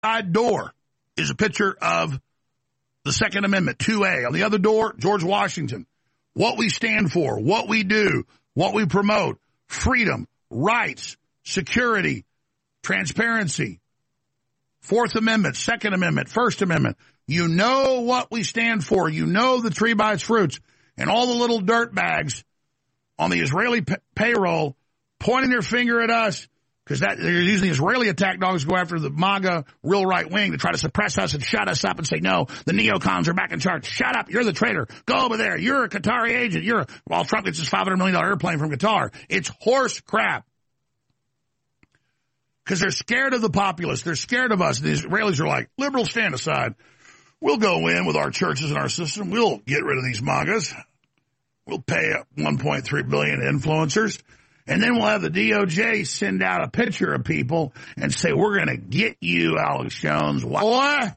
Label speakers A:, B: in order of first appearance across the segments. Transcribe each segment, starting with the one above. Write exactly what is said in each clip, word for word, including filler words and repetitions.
A: side door is a picture of the Second Amendment, two A. On the other door, George Washington. What we stand for, what we do, what we promote, freedom, rights, security, transparency, Fourth Amendment, Second Amendment, First Amendment. You know what we stand for. You know the tree by its fruits. And all the little dirt bags on the Israeli p- payroll pointing their finger at us, because that they're using the Israeli attack dogs to go after the MAGA real right wing to try to suppress us and shut us up and say, no, the neocons are back in charge. Shut up. You're the traitor. Go over there. You're a Qatari agent. You're a, while Trump gets his five hundred million dollars airplane from Qatar. It's horse crap. Because they're scared of the populace. They're scared of us. The Israelis are like, liberals, stand aside. We'll go in with our churches and our system. We'll get rid of these MAGAs. We'll pay one point three billion influencers. And then we'll have the D O J send out a picture of people and say, we're going to get you, Alex Jones. What?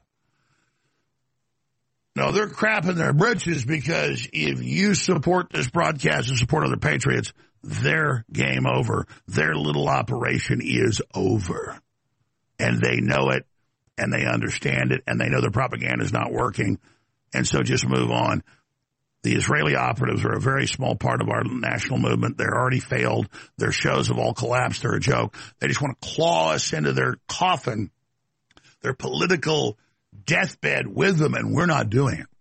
A: No, they're crapping their britches, because if you support this broadcast and support other patriots, their game over. Their little operation is over. And they know it, and they understand it, and they know their propaganda is not working. And so just move on. The Israeli operatives are a very small part of our national movement. They're already failed. Their shows have all collapsed. They're a joke. They just want to claw us into their coffin, their political deathbed with them, and we're not doing it.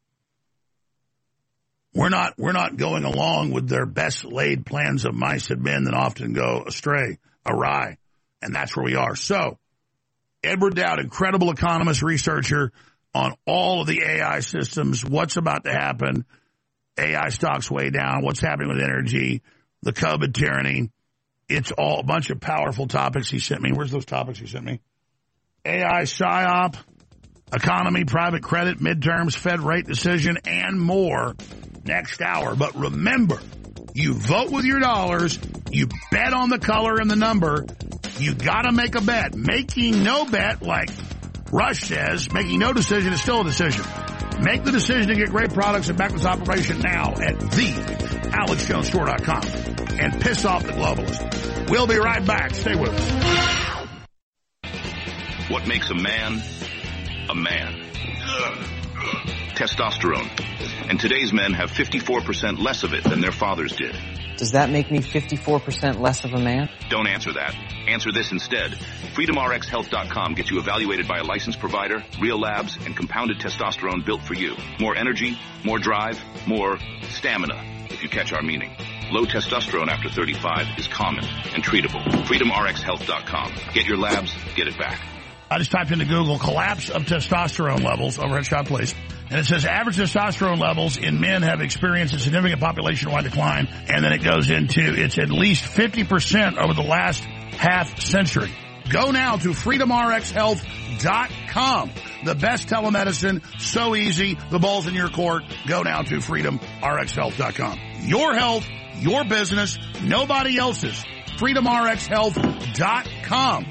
A: We're not, we're not going along with their best laid plans of mice and men that often go astray, awry. And that's where we are. So, Edward Dowd, incredible economist, researcher on all of the A I systems, what's about to happen, A I stocks way down, what's happening with energy, the COVID tyranny. It's all a bunch of powerful topics he sent me. Where's those topics he sent me? A I PSYOP, economy, private credit, midterms, Fed rate decision, and more next hour. But remember, you vote with your dollars, you bet on the color and the number, you gotta make a bet. Making no bet, like Rush says, making no decision is still a decision. Make the decision to get great products and back this operation now at the alex jones store dot com and piss off the globalists. We'll be right back. Stay with us.
B: What makes a man a man? Testosterone. And today's men have fifty-four percent less of it than their fathers did.
C: Does that make me fifty-four percent less of a man?
B: Don't answer that. Answer this instead. freedom r x health dot com gets you evaluated by a licensed provider, real labs, and compounded testosterone built for you. More energy, more drive, more stamina, if you catch our meaning. Low testosterone after thirty-five is common and treatable. freedom r x health dot com. Get your labs, get it back.
A: I just typed into Google collapse of testosterone levels over at Shot Place. And it says average testosterone levels in men have experienced a significant population-wide decline. And then it goes into it's at least fifty percent over the last half century. Go now to freedom r x health dot com. The best telemedicine, so easy, the ball's in your court. Go now to freedom r x health dot com. Your health, your business, nobody else's. freedom r x health dot com.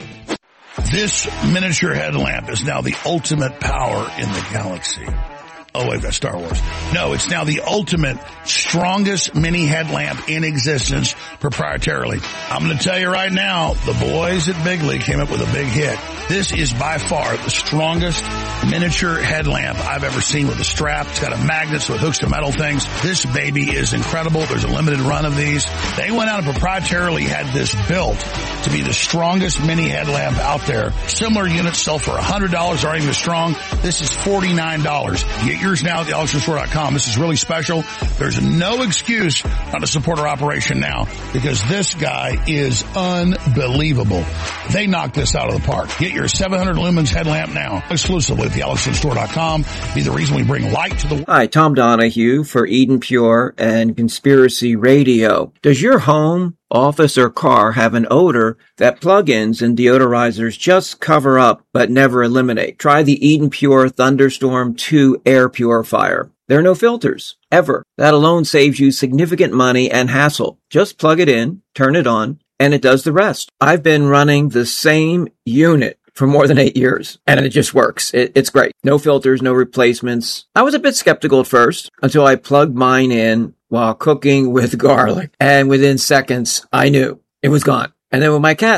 A: This miniature headlamp is now the ultimate power in the galaxy. Oh, wait, that's Star Wars. No, it's now the ultimate, strongest mini headlamp in existence proprietarily. I'm going to tell you right now, the boys at Bigley came up with a big hit. This is by far the strongest miniature headlamp I've ever seen with a strap. It's got a magnet so it hooks to metal things. This baby is incredible. There's a limited run of these. They went out and proprietarily had this built to be the strongest mini headlamp out there. Similar units sell for one hundred dollars, aren't even as strong. This is forty-nine dollars. Get yours now at the alex jones store dot com. This is really special. There's no excuse not to support our operation now, because this guy is unbelievable. They knocked this out of the park. Get your seven hundred lumens headlamp now, exclusively at the alex jones store dot com. Be the reason we bring light to the...
D: Hi, Tom Donahue for Eden Pure and Conspiracy Radio. Does your home, office, or car have an odor that plug-ins and deodorizers just cover up but never eliminate? Try the Eden Pure Thunderstorm two air purifier. There are no filters, ever. That alone saves you significant money and hassle. Just plug it in, turn it on, and it does the rest. I've been running the same unit for more than eight years, and it just works. It, it's great. No filters, no replacements. I was a bit skeptical at first until I plugged mine in while cooking with garlic, and within seconds, I knew it was gone. And then with my cats,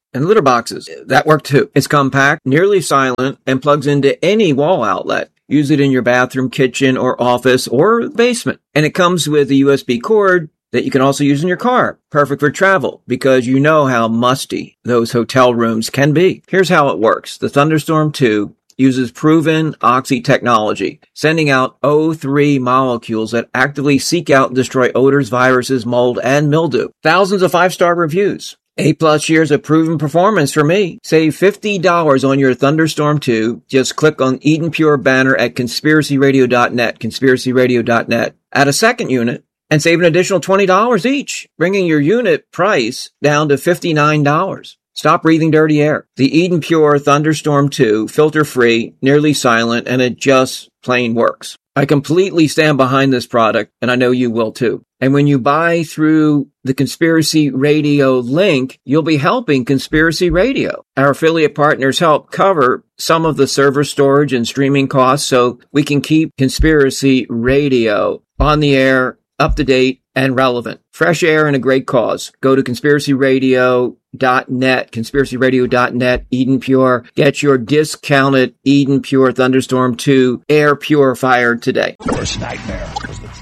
D: and litter boxes. That work too. It's compact, nearly silent, and plugs into any wall outlet. Use it in your bathroom, kitchen, or office, or basement. And it comes with a U S B cord that you can also use in your car. Perfect for travel, because you know how musty those hotel rooms can be. Here's how it works. The Thunderstorm two uses proven Oxy technology, sending out O three molecules that actively seek out and destroy odors, viruses, mold, and mildew. Thousands of five-star reviews. Eight plus years of proven performance for me. Save fifty dollars on your Thunderstorm two. Just click on Eden Pure banner at conspiracy radio dot net, conspiracy radio dot net. Add a second unit and save an additional twenty dollars each, bringing your unit price down to fifty-nine dollars. Stop breathing dirty air. The Eden Pure Thunderstorm two, filter-free, nearly silent, and it just plain works. I completely stand behind this product, and I know you will too. And when you buy through the Conspiracy Radio link, you'll be helping Conspiracy Radio. Our affiliate partners help cover some of the server storage and streaming costs so we can keep Conspiracy Radio on the air, up to date, and relevant. Fresh air and a great cause. Go to conspiracy radio dot net, conspiracy radio dot net, Eden Pure. Get your discounted Eden Pure Thunderstorm two air purifier today.
A: Worst nightmare.